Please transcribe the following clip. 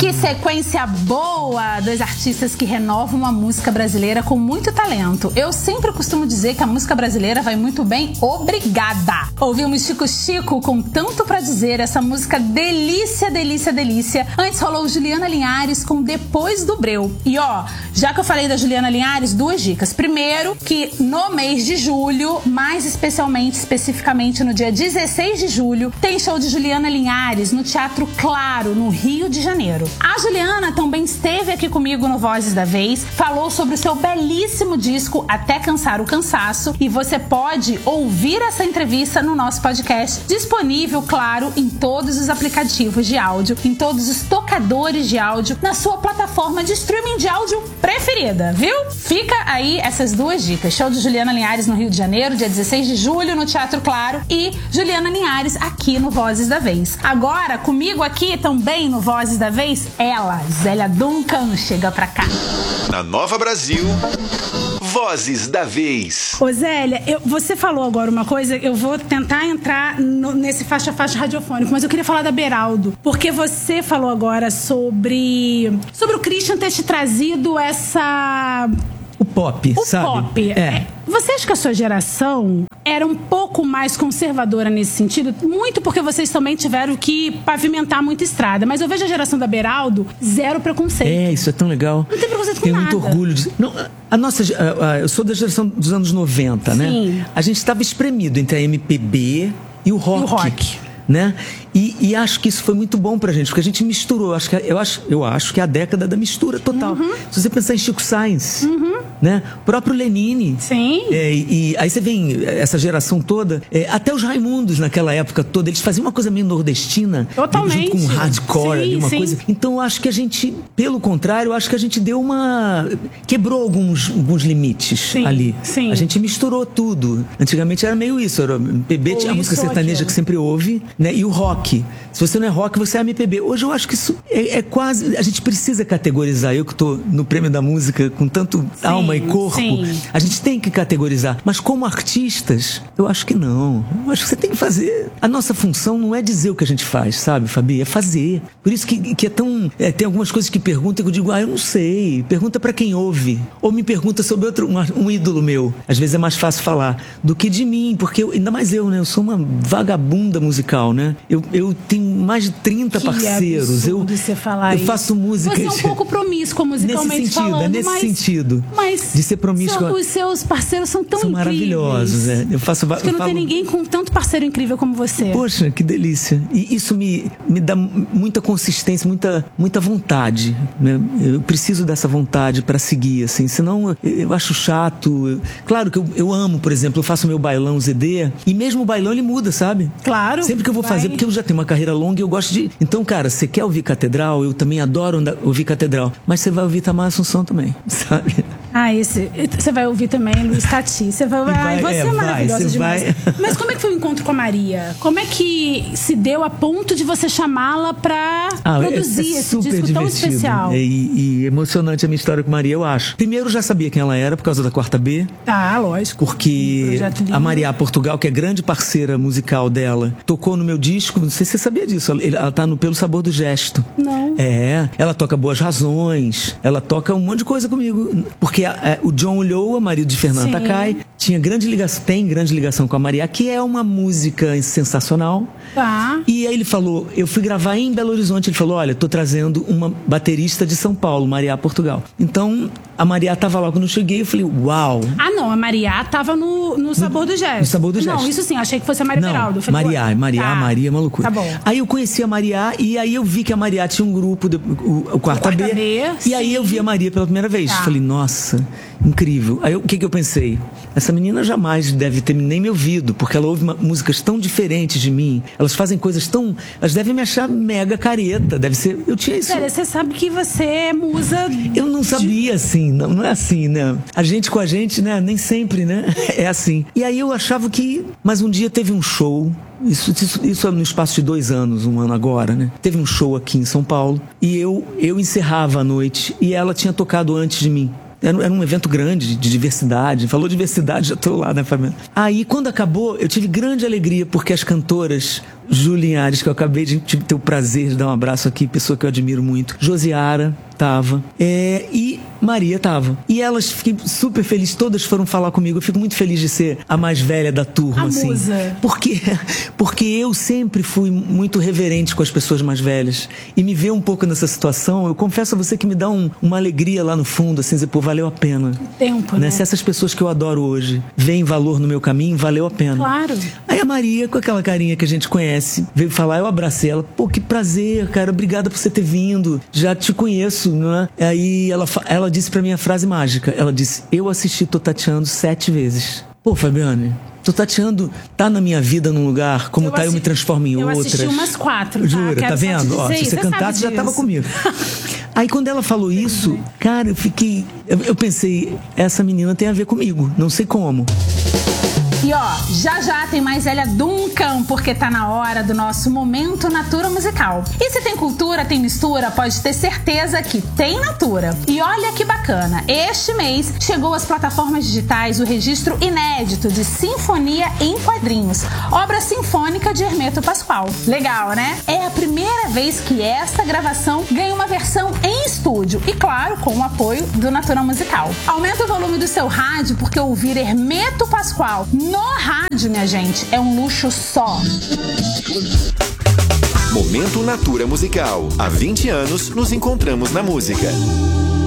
Que sequência boa! Dois artistas que renovam a música brasileira com muito talento. Eu sempre costumo dizer que a música brasileira vai muito bem, obrigada! Ouvimos Chico Chico com Tanto Pra Dizer, essa música delícia, delícia, delícia. Antes rolou Juliana Linhares com Depois do Breu. E ó, já que eu falei da Juliana Linhares, duas dicas. Primeiro, que no mês de julho, mais especificamente no dia 16 de julho, tem show de Juliana Linhares no Teatro Claro, no Rio de Janeiro. A Juliana também esteve aqui comigo no Vozes da Vez, falou sobre o seu belíssimo disco Até Cansar o Cansaço, e você pode ouvir essa entrevista no nosso podcast, disponível, claro, em todos os aplicativos de áudio, em todos os tocadores de áudio, na sua plataforma de streaming de áudio preferida, viu? Fica aí essas duas dicas. Show de Juliana Linhares no Rio de Janeiro, dia 16 de julho, no Teatro Claro, e Juliana Linhares aqui no Vozes da Vez. Agora, comigo aqui também no Vozes da Vez, ela, Zélia Duncan, chega pra cá. Na Nova Brasil, Vozes da Vez. Ô Zélia, você falou agora uma coisa, eu vou tentar entrar nesse faixa-faixa radiofônico, mas eu queria falar da Beraldo, porque você falou agora sobre o Christian ter te trazido essa... O pop, sabe? O pop. Você acha que a sua geração era um pouco mais conservadora nesse sentido? Muito porque vocês também tiveram que pavimentar muita estrada. Mas eu vejo a geração da Beraldo, zero preconceito. Isso é tão legal. Não tem preconceito com Tenho nada. muito orgulho de... Não, eu sou da geração dos anos 90, Sim. né? A gente estava espremido entre a MPB e o rock. Né? E acho que isso foi muito bom pra gente, porque a gente misturou. Eu acho que é a década da mistura total. Se você pensar em Chico Sainz, né? O próprio Lenine. Sim. E aí você vem, essa geração toda, até os Raimundos naquela época toda, eles faziam uma coisa meio nordestina. Totalmente. Junto com um hardcore ali, uma sim. coisa. Então eu acho que a gente, pelo contrário, eu acho que a gente deu quebrou alguns limites ali. Sim. A gente misturou tudo. Antigamente era meio isso, era MPB, tinha a música sertaneja que sempre ouve, né? E o rock. Se você não é rock, você é MPB. Hoje eu acho que isso é quase... A gente precisa categorizar. Eu que estou no Prêmio da Música com tanto alma e corpo, a gente tem que categorizar. Mas como artistas, eu acho que não. Eu acho que você tem que fazer... A nossa função não é dizer o que a gente faz, sabe, Fabi? É fazer. Por isso que é tão... tem algumas coisas que perguntam que eu digo, eu não sei. Pergunta pra quem ouve. Ou me pergunta sobre um ídolo meu. Às vezes é mais fácil falar do que de mim. Porque ainda mais eu, né? Eu sou uma vagabunda musical, né? Eu tenho mais de 30 parceiros. Eu faço música. Você é um pouco promíscua musicalmente falando. Nesse sentido. Mas de ser promíscua. Os seus parceiros são tão incríveis. Maravilhosos, né? Acho que não tem ninguém com tanto parceiro incrível como você. Poxa, que delícia. E isso me dá muita consistência, muita vontade, né? Eu preciso dessa vontade para seguir, assim. Senão eu acho chato. Claro que eu amo, por exemplo, eu faço meu bailão ZD e mesmo o bailão ele muda, sabe? Claro. Sempre que eu vou fazer, porque eu já tenho uma carreira longa e eu gosto de... Então, cara, você quer ouvir Catedral? Eu também adoro ouvir Catedral. Mas você vai ouvir Tamar Assunção também, sabe? Você vai ouvir também Luiz Tati. Você é maravilhosa demais. Mas como é que foi o encontro com a Maria? Como é que se deu a ponto de você chamá-la pra produzir esse disco tão especial? E emocionante a minha história com Maria, eu acho. Primeiro, eu já sabia quem ela era por causa da Quarta B. Lógico. Porque a Maria Portugal, que é grande parceira musical dela, tocou no meu disco. Não sei se você sabia disso. Ela tá no Pelo Sabor do Gesto. Não. Ela toca Boas Razões. Ela toca um monte de coisa comigo. Porque o John Ulloa, marido de Fernanda Takai, tem grande ligação com a Maria, que é uma música sensacional. E aí ele falou, eu fui gravar em Belo Horizonte, ele falou, olha, tô trazendo uma baterista de São Paulo, Maria Portugal. Então, a Maria tava lá quando eu cheguei, eu falei, uau! Não, a Maria tava no Sabor do Gesto. No Sabor do Gesto. Não, isso sim, achei que fosse a Maria Beraldo. Maria é uma loucura. Tá bom. Aí eu conheci a Maria e aí eu vi que a Maria tinha um grupo, o Quarta B. E aí eu vi a Maria pela primeira vez. Falei, nossa, incrível. Aí o que eu pensei? Essa menina jamais deve ter nem me ouvido, porque ela ouve músicas tão diferentes de mim. Elas fazem coisas tão... Elas devem me achar mega careta. Deve ser... Eu tinha isso... Sério, você sabe que você é musa... Eu não sabia assim, não é assim, né? A gente com a gente, né? Nem sempre, né? É assim. E aí eu achava que... Mas um dia teve um show... Isso é no espaço de 2 anos, 1 ano agora, né? Teve um show aqui em São Paulo e eu encerrava a noite e ela tinha tocado antes de mim. Era um evento grande de diversidade. Falou diversidade, já tô lá, né, Fabiana? Aí, quando acabou, eu tive grande alegria, porque as cantoras Ju Linhares, que eu acabei de ter o prazer de dar um abraço aqui, pessoa que eu admiro muito, Josiara tava, e Maria tava. E elas, fiquei super feliz, todas foram falar comigo. Eu fico muito feliz de ser a mais velha da turma, assim. Musa. Porque eu sempre fui muito reverente com as pessoas mais velhas. E me ver um pouco nessa situação, eu confesso a você que me dá uma alegria lá no fundo, assim, dizer, pô, valeu a pena. Tempo, né? Se essas pessoas que eu adoro hoje veem valor no meu caminho, valeu a pena. Claro. Aí a Maria, com aquela carinha que a gente conhece, veio falar, eu abracei ela. Pô, que prazer, cara, obrigada por você ter vindo. Já te conheço, não é? Aí ela disse pra mim a frase mágica. Ela disse, eu assisti Tô Tateando 7 vezes. Pô, Fabiane, Tô Tateando tá na minha vida num lugar, como eu me transformo em outras. Eu assisti umas 4, tá? Jura, tá vendo? Ó, se você cantasse, já tava comigo. Aí quando ela falou isso, cara, eu pensei, essa menina tem a ver comigo, não sei como. E ó, já tem mais Zélia Duncan, porque tá na hora do nosso Momento Natura Musical. E se tem cultura, tem mistura, pode ter certeza que tem Natura. E olha que bacana, este mês chegou às plataformas digitais o registro inédito de Sinfonia em Quadrinhos, obra sinfônica de Hermeto Pascoal. Legal, né? É a primeira vez que esta gravação ganha uma versão em estúdio e, claro, com o apoio do Natura Musical. Aumenta o volume do seu rádio, porque ouvir Hermeto Pascoal no rádio, minha gente, é um luxo só. Momento Natura Musical. Há 20 anos nos encontramos na música.